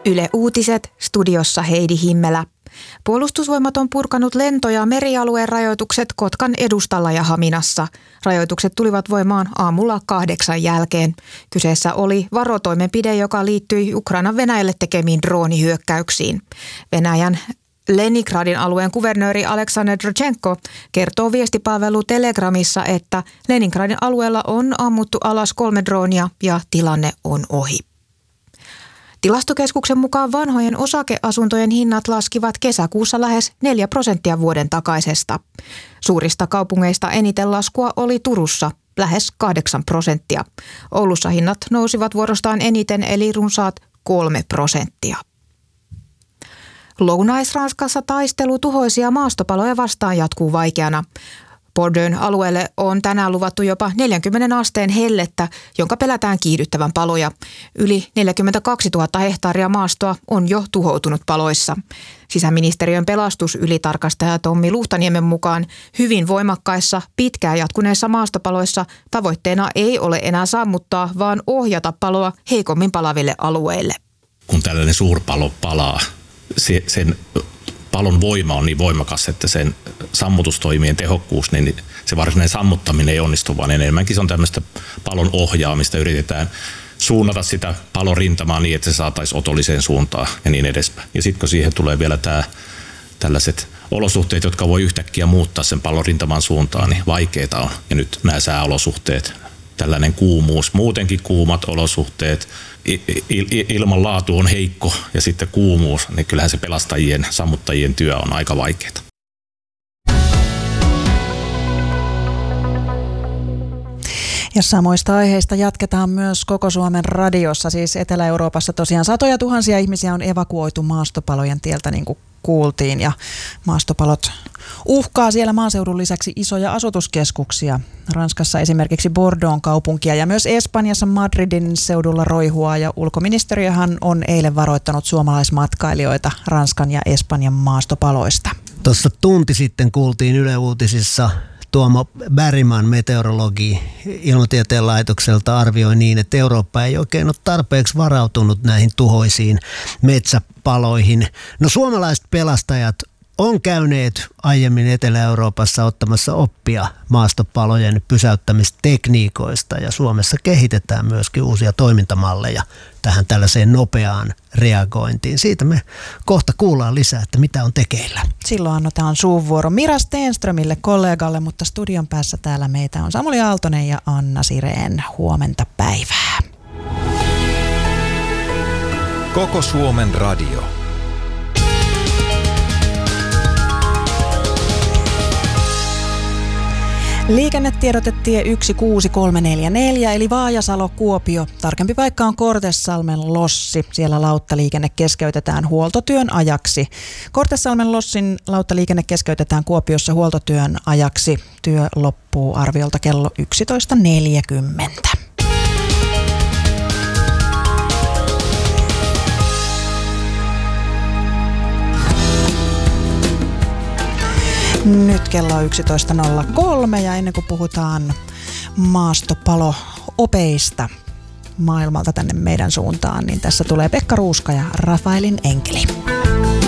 Yle Uutiset, studiossa Heidi Himmelä. Puolustusvoimat on purkanut lento- ja merialueen rajoitukset Kotkan edustalla ja Haminassa. Rajoitukset tulivat voimaan aamulla 8 jälkeen. Kyseessä oli varotoimenpide, joka liittyi Ukrainan Venäjälle tekemiin droonihyökkäyksiin. Venäjän Leningradin alueen kuvernööri Aleksandr Rodchenko kertoo viestipalvelu Telegramissa, että Leningradin alueella on ammuttu alas 3 droonia ja tilanne on ohi. Tilastokeskuksen mukaan vanhojen osakeasuntojen hinnat laskivat kesäkuussa lähes 4% vuoden takaisesta. Suurista kaupungeista eniten laskua oli Turussa, lähes 8%. Oulussa hinnat nousivat vuorostaan eniten eli runsaat 3%. Lounais-Ranskassa taistelu tuhoisia maastopaloja vastaan jatkuu vaikeana. Bordeauxn alueelle on tänään luvattu jopa 40 asteen hellettä, jonka pelätään kiihdyttävän paloja. Yli 42 000 hehtaaria maastoa on jo tuhoutunut paloissa. Sisäministeriön pelastusylitarkastaja Tommi Luhtaniemen mukaan hyvin voimakkaissa, pitkään jatkuneissa maastopaloissa tavoitteena ei ole enää sammuttaa, vaan ohjata paloa heikommin palaville alueille. Kun tällainen suurpalo palaa, sen palon voima on niin voimakas, että sen sammutustoimien tehokkuus, niin se varsinainen sammuttaminen ei onnistu, vaan enemmänkin se on tämmöistä palon ohjaamista. Yritetään suunnata sitä palon rintamaa niin, että se saataisiin otolliseen suuntaan ja niin edespäin. Ja sitten kun siihen tulee vielä tällaiset olosuhteet, jotka voi yhtäkkiä muuttaa sen palon rintaman suuntaan, niin vaikeita on. Ja nyt nämä sääolosuhteet, tällainen kuumuus, muutenkin kuumat olosuhteet, ilmanlaatu on heikko ja sitten kuumuus, niin kyllähän se pelastajien, sammuttajien työ on aika vaikeaa. Ja samoista aiheista jatketaan myös koko Suomen radiossa. Siis Etelä-Euroopassa tosiaan satoja tuhansia ihmisiä on evakuoitu maastopalojen tieltä, niin kuin kuultiin. Ja maastopalot uhkaa siellä maaseudun lisäksi isoja asutuskeskuksia. Ranskassa esimerkiksi Bordeauxn kaupunkia ja myös Espanjassa Madridin seudulla roihua. Ja ulkoministeriöhän on eilen varoittanut suomalaismatkailijoita Ranskan ja Espanjan maastopaloista. Tuossa tunti sitten kuultiin Yle Uutisissa Tuomo Bergman, meteorologi Ilmatieteen laitokselta, arvioi niin, että Eurooppa ei oikein ole tarpeeksi varautunut näihin tuhoisiin metsäpaloihin. No suomalaiset pelastajat on käyneet aiemmin Etelä-Euroopassa ottamassa oppia maastopalojen pysäyttämistekniikoista ja Suomessa kehitetään myöskin uusia toimintamalleja tähän tällaiseen nopeaan reagointiin. Siitä me kohta kuullaan lisää, että mitä on tekeillä. Silloin annetaan suunvuoro Mira Stenströmille, kollegalle, mutta studion päässä täällä meitä on Samuli Aaltonen ja Anna Sireen. Huomenta päivää. Koko Suomen radio. Liikennetiedotetie 16344 eli Vaajasalo-Kuopio. Tarkempi paikka on Kortesalmen lossi. Siellä lauttaliikenne keskeytetään huoltotyön ajaksi. Kortesalmen lossin lauttaliikenne keskeytetään Kuopiossa huoltotyön ajaksi. Työ loppuu arviolta kello 11.40. Nyt kello on 11.03 ja ennen kuin puhutaan maastopalo-opeista maailmalta tänne meidän suuntaan, niin tässä tulee Pekka Ruuska ja Rafaelin enkeli.